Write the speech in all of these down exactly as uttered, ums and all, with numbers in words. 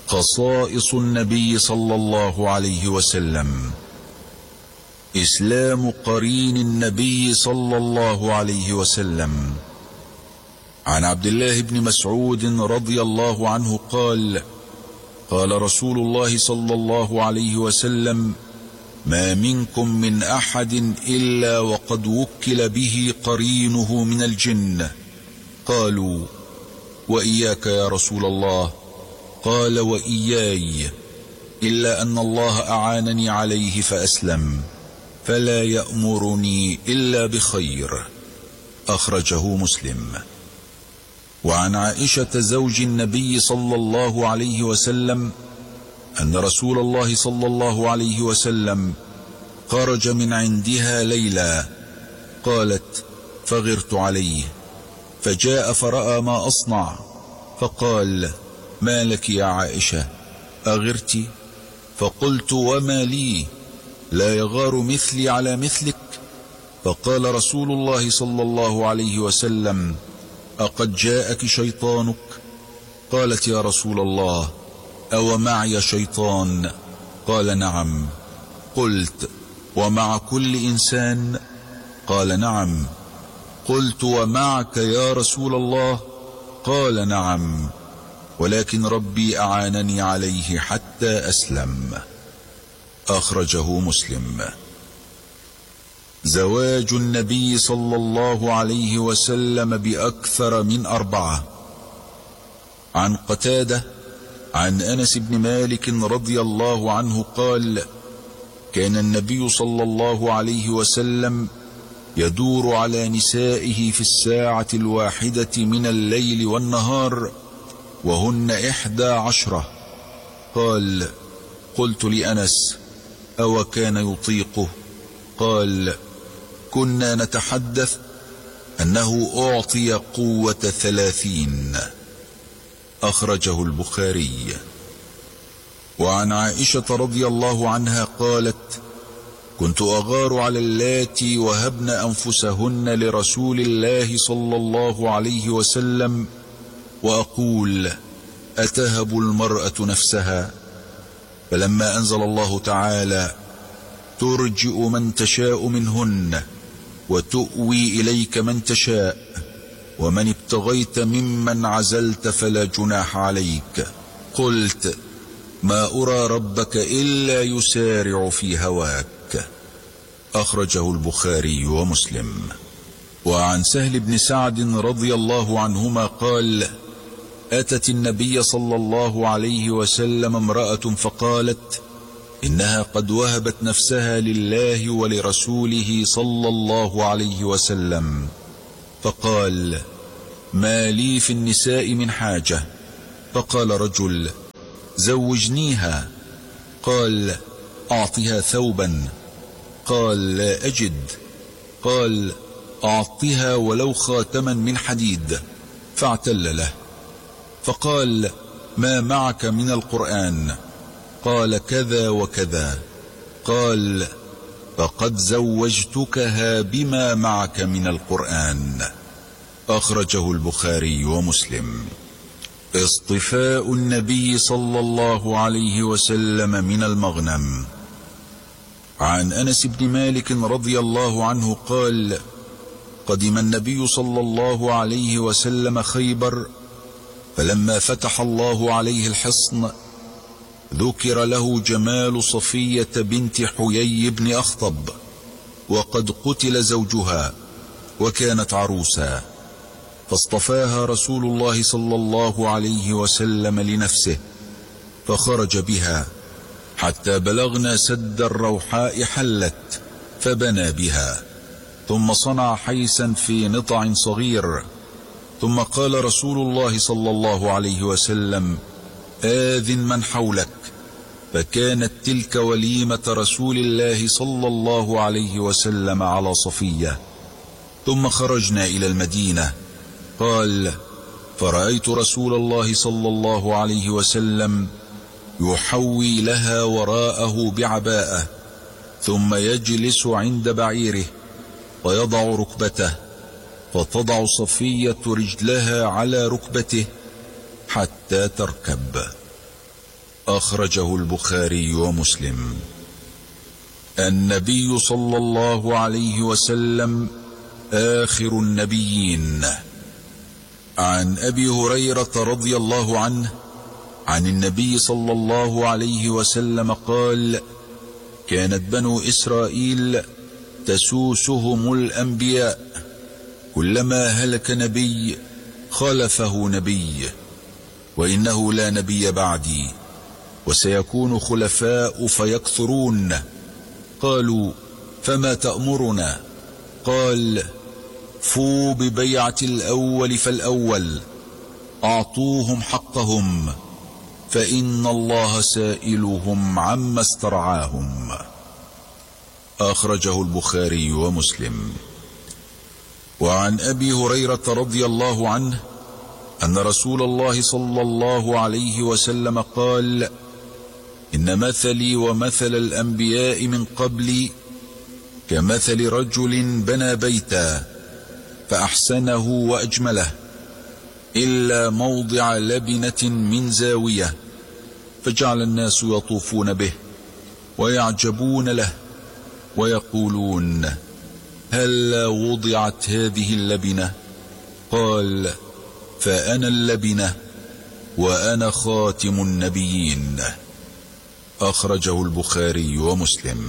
خصائص النبي صلى الله عليه وسلم. إسلام قرين النبي صلى الله عليه وسلم. عن عبد الله بن مسعود رضي الله عنه قال: قال رسول الله صلى الله عليه وسلم: ما منكم من أحد إلا وقد وكل به قرينه من الجن. قالوا: وإياك يا رسول الله؟ قال: وإياي، إلا أن الله أعانني عليه فأسلم، فلا يأمرني إلا بخير. أخرجه مسلم. وعن عائشة زوج النبي صلى الله عليه وسلم أن رسول الله صلى الله عليه وسلم خرج من عندها ليلا، قالت: فغرت عليه، فجاء فرأى ما أصنع، فقال: ما لك يا عائشة، أغرت؟ فقلت: وما لي، لا يغار مثلي على مثلك؟ فقال رسول الله صلى الله عليه وسلم: أقد جاءك شيطانك؟ قالت: يا رسول الله، أو معي شيطان؟ قال: نعم. قلت: ومع كل إنسان؟ قال: نعم. قلت: ومعك يا رسول الله؟ قال: نعم، ولكن ربي أعانني عليه حتى أسلم. أخرجه مسلم. زواج النبي صلى الله عليه وسلم بأكثر من أربعة. عن قتادة عن أنس بن مالك رضي الله عنه قال: كان النبي صلى الله عليه وسلم يدور على نسائه في الساعة الواحدة من الليل والنهار، وهن إحدى عشرة. قال: قلت لأنس: أو كان يطيقه؟ قال: كنا نتحدث أنه أعطي قوة ثلاثين. أخرجه البخاري. وعن عائشة رضي الله عنها قالت: كنت أغار على اللاتي وهبن أنفسهن لرسول الله صلى الله عليه وسلم، وأقول: أتهب المرأة نفسها؟ فلما أنزل الله تعالى: ترجئ من تشاء منهن وتؤوي إليك من تشاء، ومن ابتغيت ممن عزلت فلا جناح عليك، قلت: ما أرى ربك إلا يسارع في هواك. أخرجه البخاري ومسلم. وعن سهل بن سعد رضي الله عنهما قال: أتت النبي صلى الله عليه وسلم امرأة فقالت: إنها قد وهبت نفسها لله ولرسوله صلى الله عليه وسلم. فقال: ما لي في النساء من حاجة. فقال رجل: زوجنيها. قال: أعطها ثوبا. قال: لا أجد. قال: أعطها ولو خاتما من حديد. فاعتل له. فقال: ما معك من القرآن؟ قال: كذا وكذا. قال: فقد زوجتكها بما معك من القرآن. أخرجه البخاري ومسلم. اصطفاء النبي صلى الله عليه وسلم من المغنم. عن أنس بن مالك رضي الله عنه قال: قدم النبي صلى الله عليه وسلم خيبر، فلما فتح الله عليه الحصن ذكر له جمال صفية بنت حيي بن أخطب، وقد قتل زوجها وكانت عروسا، فاصطفاها رسول الله صلى الله عليه وسلم لنفسه، فخرج بها حتى بلغنا سد الروحاء حلت، فبنى بها، ثم صنع حيسا في نطع صغير، ثم قال رسول الله صلى الله عليه وسلم: آذن من حولك. فكانت تلك وليمة رسول الله صلى الله عليه وسلم على صفية. ثم خرجنا إلى المدينة. قال: فرأيت رسول الله صلى الله عليه وسلم يحوي لها وراءه بعباءة، ثم يجلس عند بعيره ويضع ركبته، فتضع صفية رجلها على ركبته حتى تركب. أخرجه البخاري ومسلم. النبي صلى الله عليه وسلم آخر النبيين. عن أبي هريرة رضي الله عنه عن النبي صلى الله عليه وسلم قال: كانت بنو إسرائيل تسوسهم الأنبياء، كلما هلك نبي خلفه نبي، وإنه لا نبي بعدي، وسيكون خلفاء فيكثرون. قالوا: فما تأمرنا؟ قال: فوا ببيعة الأول فالأول، أعطوهم حقهم، فإن الله سائلهم عما استرعاهم. أخرجه البخاري ومسلم. وعن أبي هريرة رضي الله عنه أن رسول الله صلى الله عليه وسلم قال: إن مثلي ومثل الأنبياء من قبلي كمثل رجل بنى بيتا فأحسنه وأجمله، إلا موضع لبنة من زاوية، فجعل الناس يطوفون به ويعجبون له ويقولون: هلا وضعت هذه اللبنة؟ قال: فأنا اللبنة وأنا خاتم النبيين. أخرجه البخاري ومسلم.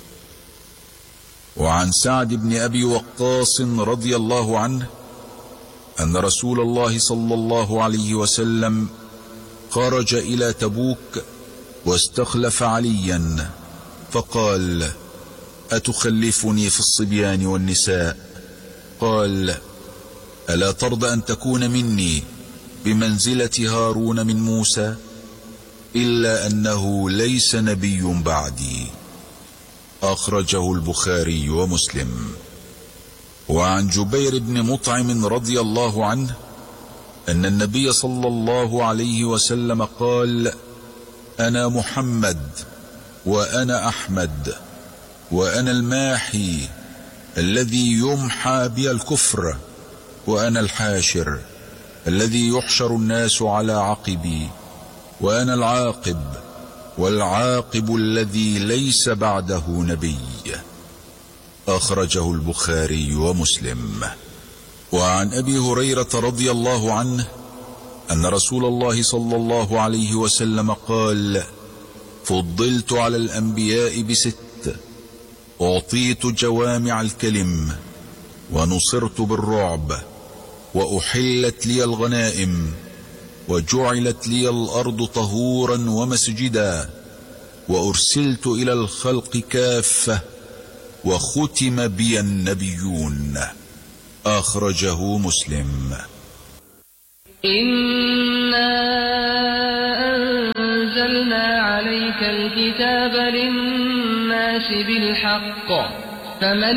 وعن سعد بن أبي وقاص رضي الله عنه أن رسول الله صلى الله عليه وسلم خرج إلى تبوك واستخلف عليا، فقال: أتخلفني في الصبيان والنساء؟ قال: ألا ترضى أن تكون مني بمنزلة هارون من موسى؟ إلا أنه ليس نبي بعدي. أخرجه البخاري ومسلم. وعن جبير بن مطعم رضي الله عنه أن النبي صلى الله عليه وسلم قال: أنا محمد وأنا أحمد وأنا الماحي الذي يمحى بي الكفر، وأنا الحاشر الذي يحشر الناس على عقبي، وأنا العاقب والعاقب الذي ليس بعده نبي. أخرجه البخاري ومسلم. وعن أبي هريرة رضي الله عنه أن رسول الله صلى الله عليه وسلم قال: فضلت على الأنبياء بست: أعطيت جوامع الكلم، ونصرت بالرعب، وأحلت لي الغنائم، وجعلت لي الأرض طهورا ومسجدا، وأرسلت إلى الخلق كافة، وختم بي النبيون. أخرجه مسلم. إنا أنزلنا عليك الكتاب للناس بالحق، فمن